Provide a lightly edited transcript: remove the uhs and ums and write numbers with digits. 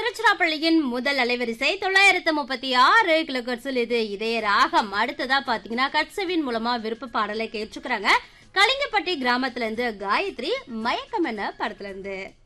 திருச்சிராப்பள்ளியின் முதல் அலைவரிசை 936 கிலோகர்ட்ஸில் இது இதய ராகம். அடுத்ததா பாத்தீங்கன்னா கட்சவின் மூலமா விருப்ப பாடலை கேட்டுக்கிறாங்க. கலிங்கப்பட்டி கிராமத்துல இருந்து காயத்ரி மயக்கம் என்ன படத்துல இருந்து.